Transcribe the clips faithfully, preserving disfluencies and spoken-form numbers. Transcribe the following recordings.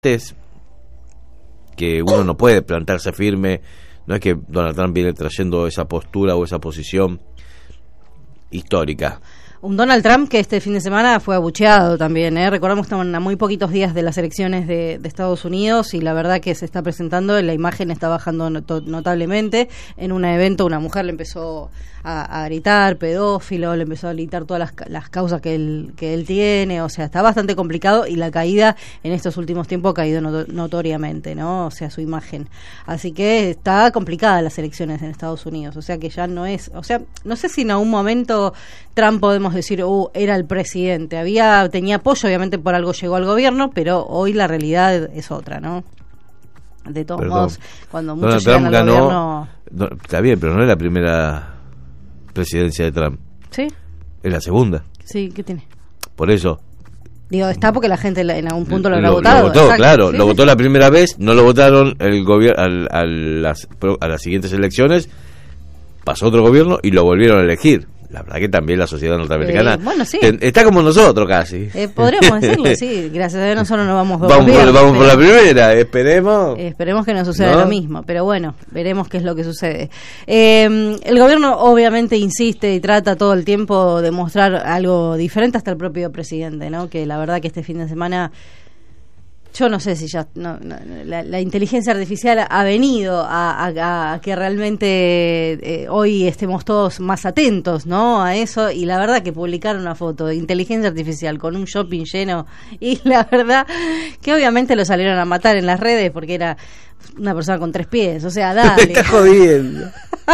es que uno no puede plantarse firme. No es que Donald Trump viene trayendo esa postura o esa posición histórica. Un Donald Trump que este fin de semana fue abucheado también, ¿eh? Recordamos que estamos a muy poquitos días de las elecciones de, de Estados Unidos y la verdad que se está presentando, la imagen está bajando not- notablemente. En un evento una mujer le empezó a, a gritar pedófilo, le empezó a gritar todas las, las causas que él, que él tiene, o sea, está bastante complicado y la caída en estos últimos tiempos ha caído not- notoriamente, ¿no? O sea, su imagen. Así que está complicada las elecciones en Estados Unidos, o sea que ya no es, o sea, no sé si en algún momento Trump podemos decir, uh, era el presidente, había tenía apoyo, obviamente por algo llegó al gobierno, pero hoy la realidad es otra, ¿no? De todos Perdón. modos, cuando muchos Donald llegan Trump al ganó, gobierno... no, está bien, pero no es la primera presidencia de Trump. ¿Sí? Es la segunda. Sí, ¿qué tiene? Por eso. Digo, está porque la gente en algún punto lo habrá lo, votado. Lo votó, exacto, claro, ¿sí? lo votó la primera vez, no lo votaron el gobierno al, al, las, a las siguientes elecciones, pasó otro gobierno y lo volvieron a elegir. La verdad que también la sociedad norteamericana Eh, bueno, sí. ten, está como nosotros casi. Eh, podríamos decirlo, sí. Gracias a Dios nosotros no vamos dos Vamos, por, gobiernos, vamos por la pero- primera, esperemos. Eh, esperemos que no suceda ¿No? lo mismo, pero bueno, veremos qué es lo que sucede. Eh, el gobierno obviamente insiste y trata todo el tiempo de mostrar algo diferente, hasta el propio presidente, ¿no? Que la verdad que este fin de semana, yo no sé si ya no, no, la, la inteligencia artificial ha venido a, a, a que realmente eh, hoy estemos todos más atentos, ¿no? A eso, y la verdad que publicaron una foto de inteligencia artificial con un shopping lleno, y la verdad que obviamente lo salieron a matar en las redes porque era una persona con tres pies, o sea, dale. Está jodiendo.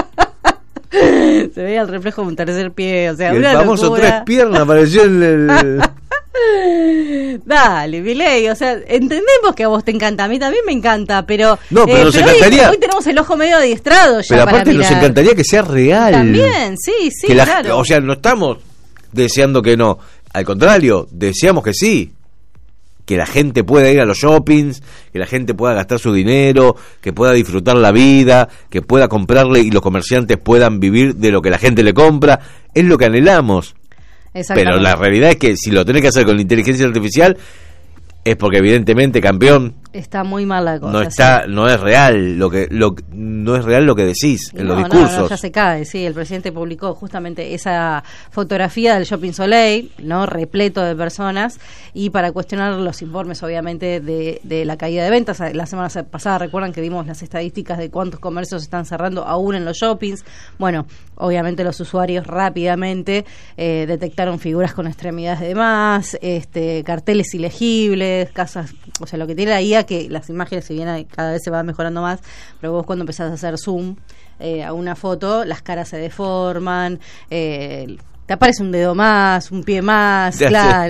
Se veía el reflejo de un tercer pie, o sea, El una famoso locura. tres piernas apareció en el... Dale, Milei, o sea, entendemos que a vos te encanta, a mí también me encanta, pero No, pero nos hoy- encantaría- hoy, tenemos el ojo medio adiestrado ya Pero para aparte nos mirar. encantaría que sea real. También, sí, sí, que la- claro. O sea, no estamos deseando que no. Al contrario, deseamos que sí. Que la gente pueda ir a los shoppings, que la gente pueda gastar su dinero, que pueda disfrutar la vida, que pueda comprarle y los comerciantes puedan vivir de lo que la gente le compra. Es lo que anhelamos. Pero Exactamente. la realidad es que si lo tenés que hacer con la inteligencia artificial es porque evidentemente, campeón, Está muy mal la cosa. no está, no es real lo que lo no es real lo que decís sí. en No, los no, discursos. no, ya se cae, sí, el presidente publicó justamente esa fotografía del Shopping Soleil, ¿no? Repleto de personas, y para cuestionar los informes, obviamente, de, de la caída de ventas. La semana pasada, recuerdan que dimos las estadísticas de cuántos comercios están cerrando aún en los shoppings. Bueno, obviamente los usuarios rápidamente eh, detectaron figuras con extremidades de más, este, carteles ilegibles, casas, o sea, lo que tiene la I A, que las imágenes, si bien cada vez se van mejorando más, pero vos cuando empezás a hacer zoom eh, a una foto, las caras se deforman, eh, te aparece un dedo más, un pie más, Ya claro.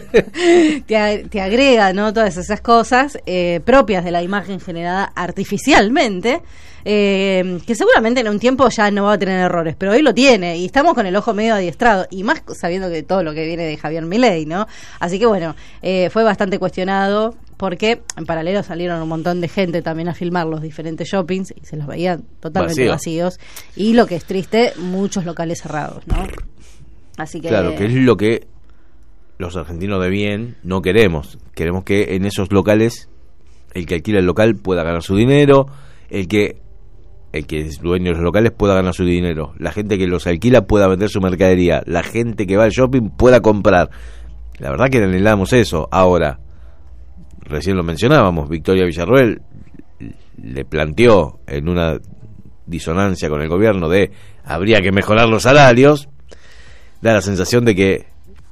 sé. te, ag- te agrega, ¿no? Todas esas cosas eh, propias de la imagen generada artificialmente, eh, que seguramente en un tiempo ya no va a tener errores, pero hoy lo tiene y estamos con el ojo medio adiestrado, y más sabiendo que todo lo que viene de Javier Milei, ¿no? Así que bueno, eh, fue bastante cuestionado porque en paralelo salieron un montón de gente también a filmar los diferentes shoppings y se los veían totalmente Vacío. vacíos, y lo que es triste, muchos locales cerrados, ¿no? Así que Claro, que es lo que los argentinos de bien no queremos. Queremos que en esos locales el que alquila el local pueda ganar su dinero, el que el que es dueño de los locales pueda ganar su dinero, la gente que los alquila pueda vender su mercadería, la gente que va al shopping pueda comprar. La verdad que anhelamos eso. Ahora, recién lo mencionábamos, Victoria Villarroel le planteó en una disonancia con el gobierno de habría que mejorar los salarios. Da la sensación de que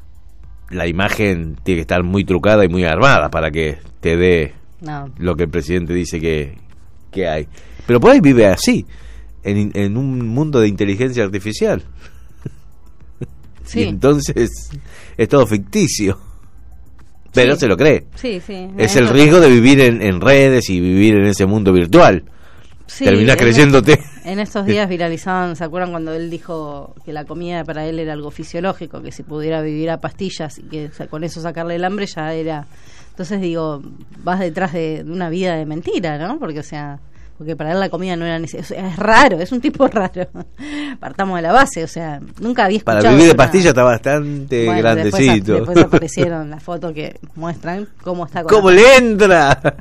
la imagen tiene que estar muy trucada y muy armada para que te dé no. lo que el presidente dice que, que hay. Pero por ahí vive así, en, en un mundo de inteligencia artificial. Sí. Y entonces es todo ficticio. Pero Sí. se lo cree. Sí, sí. Es Eso- el riesgo de vivir en, en redes y vivir en ese mundo virtual. Sí, Terminás en- creyéndote. En estos días viralizaban, ¿se acuerdan cuando él dijo que la comida para él era algo fisiológico, que si pudiera vivir a pastillas y que o sea, con eso sacarle el hambre ya era... Entonces digo, vas detrás de, de una vida de mentira, ¿no? Porque, o sea, porque para él la comida no era necesaria. O sea, es raro, es un tipo raro. Partamos de la base, o sea, nunca había escuchado. Para vivir de pastilla está bastante bueno, grandecito. Después, después aparecieron las fotos que muestran cómo está. Con ¿Cómo le entra?